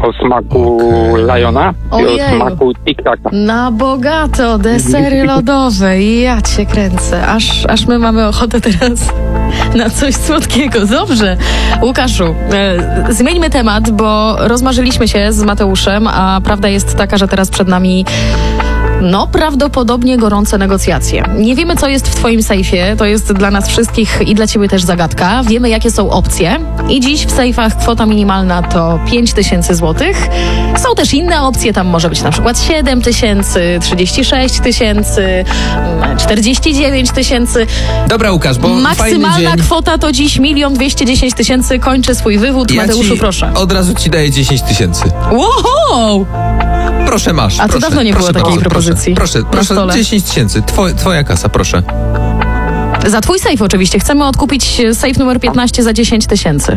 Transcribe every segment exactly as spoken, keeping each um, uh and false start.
o smaku Okej. Liona i Ojej. o smaku Tic-Taca. Na bogato, desery lodowe. Ja cię kręcę. Aż, aż my mamy ochotę teraz na coś słodkiego. Dobrze. Łukaszu, e, zmieńmy temat, bo rozmarzyliśmy się z Mateuszem, a prawda jest taka, że teraz przed nami no prawdopodobnie gorące negocjacje. Nie wiemy, co jest w twoim sejfie. To jest dla nas wszystkich i dla ciebie też zagadka. Wiemy, jakie są opcje. I dziś w sejfach kwota minimalna to pięć tysięcy złotych. Są też inne opcje. Tam może być na przykład siedem tysięcy, trzydzieści sześć tysięcy, czterdzieści dziewięć tysięcy. Dobra, Łukasz, bo fajny Maksymalna dzień. kwota to dziś milion dwieście dziesięć tysięcy. Kończy swój wywód. Ja Mateuszu, ci proszę. od razu ci daję dziesięć tysięcy. Wow! Proszę, masz. A to proszę, dawno nie było proszę takiej bardzo, propozycji Proszę, na proszę, stole. proszę dziesięć tysięcy. Twoj, twoja kasa, proszę. Za twój sejf oczywiście. Chcemy odkupić sejf numer piętnaście za dziesięć tysięcy.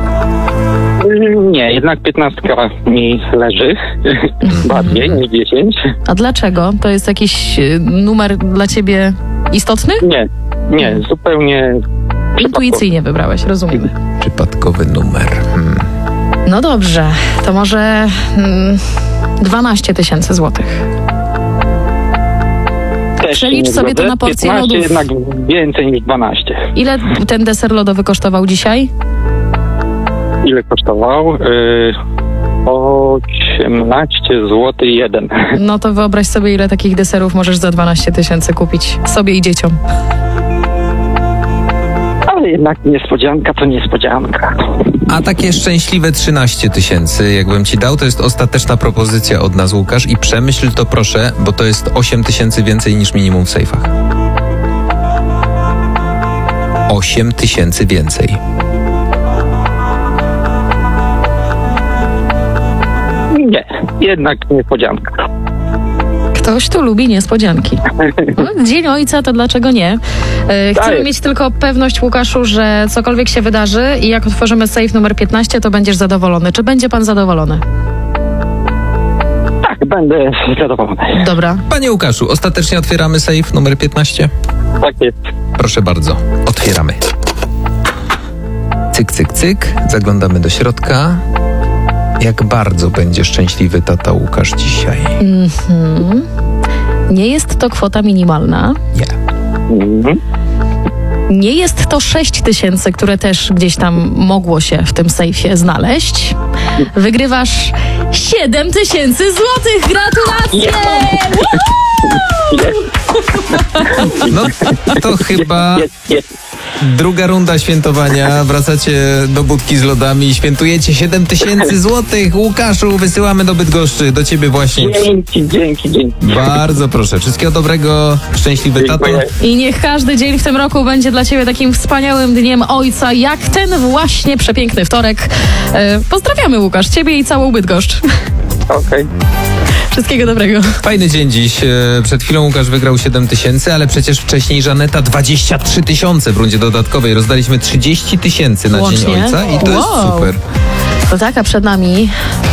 Nie, jednak piętnastka mi leży bardziej niż dziesięć. A dlaczego? To jest jakiś y, numer dla ciebie istotny? Nie, nie, zupełnie Intuicyjnie wybrałeś, rozumiem. Przypadkowy numer. Hmm. No dobrze, to może mm, dwanaście tysięcy złotych. też Przelicz nie sobie to zgodzę. na porcję piętnaście lodów. jednak więcej niż dwanaście. Ile ten deser lodowy kosztował dzisiaj? Ile kosztował? Yy, osiemnaście złotych jeden. No to wyobraź sobie, ile takich deserów możesz za dwanaście tysięcy kupić sobie i dzieciom. Ale jednak niespodzianka to niespodzianka. A takie szczęśliwe trzynaście tysięcy, jakbym ci dał, to jest ostateczna propozycja od nas, Łukasz, i przemyśl to proszę, bo to jest osiem tysięcy więcej niż minimum w sejfach. osiem tysięcy więcej. Nie, jednak niespodzianka. Ktoś tu lubi niespodzianki. No, Dzień Ojca, to dlaczego nie? E, chcemy Daję. mieć tylko pewność, Łukaszu, że cokolwiek się wydarzy i jak otworzymy sejf numer piętnaście, to będziesz zadowolony. Czy będzie pan zadowolony? Tak, będę zadowolony. Dobra. Panie Łukaszu, ostatecznie otwieramy sejf numer piętnaście. Tak jest. Proszę bardzo, otwieramy. Cyk, cyk, cyk. Zaglądamy do środka. Jak bardzo będzie szczęśliwy tata Łukasz dzisiaj? Mhm. Nie jest to kwota minimalna. Nie. Mhm. Nie jest to sześć tysięcy, które też gdzieś tam mogło się w tym sejfie znaleźć. Wygrywasz siedem tysięcy złotych. Gratulacje! No to chyba Jest, jest. druga runda świętowania. Wracacie do budki z lodami. Świętujecie siedem tysięcy złotych. Łukaszu, wysyłamy do Bydgoszczy. Do ciebie właśnie. Dzięki, dzięki, dzięki. Bardzo proszę. Wszystkiego dobrego. Szczęśliwy tato. Dziękuję. I niech każdy dzień w tym roku będzie dla ciebie takim wspaniałym dniem ojca, jak ten właśnie przepiękny wtorek. E, pozdrawiamy, Łukasz, ciebie i całą Bydgoszcz. Okej. Wszystkiego dobrego. Fajny dzień dziś. E, Przed chwilą Łukasz wygrał siedem tysięcy, ale przecież wcześniej Żaneta dwadzieścia trzy tysiące w rundzie dodatkowej. Rozdaliśmy trzydzieści tysięcy na Łącznie? Dzień Ojca i to jest Wow. super. To tak, a przed nami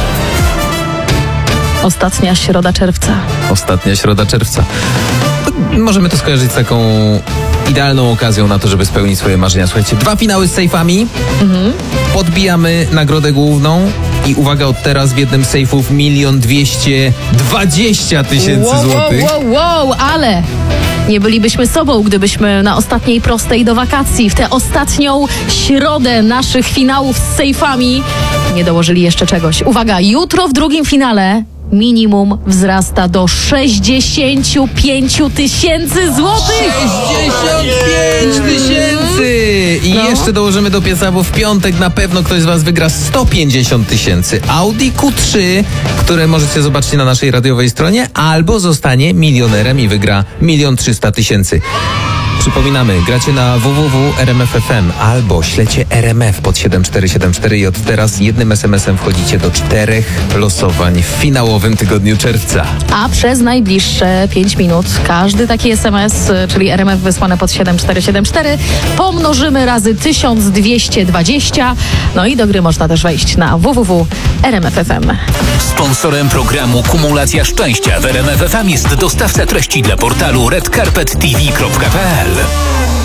ostatnia środa czerwca. Ostatnia środa czerwca. To możemy to skojarzyć z taką idealną okazją na to, żeby spełnić swoje marzenia. Słuchajcie, dwa finały z sejfami. Mhm. Podbijamy nagrodę główną i uwaga, od teraz w jednym z sejfów milion dwieście dwadzieścia tysięcy Wow, wow, złotych. wow, wow, ale nie bylibyśmy sobą, gdybyśmy na ostatniej prostej do wakacji, w tę ostatnią środę naszych finałów z sejfami nie dołożyli jeszcze czegoś. Uwaga, jutro w drugim finale minimum wzrasta do sześćdziesiąt pięć tysięcy złotych. sześćdziesiąt pięć tysięcy! I No. jeszcze dołożymy do pieca, bo w piątek na pewno ktoś z was wygra sto pięćdziesiąt tysięcy. Audi Q trzy, które możecie zobaczyć na naszej radiowej stronie, albo zostanie milionerem i wygra milion trzysta tysięcy. Przypominamy, gracie na w w w kropka r m f kropka f m albo ślecie R M F pod siedem cztery siedem cztery i od teraz jednym es em esem wchodzicie do czterech losowań w finałowym tygodniu czerwca. A przez najbliższe pięć minut każdy taki es em es, czyli R M F wysłane pod siedem cztery siedem cztery, pomnożymy razy tysiąc dwieście dwadzieścia. No i do gry można też wejść na w w w kropka r m f kropka f m. Sponsorem programu Kumulacja Szczęścia w R M F F M jest dostawca treści dla portalu red carpet t v kropka p l.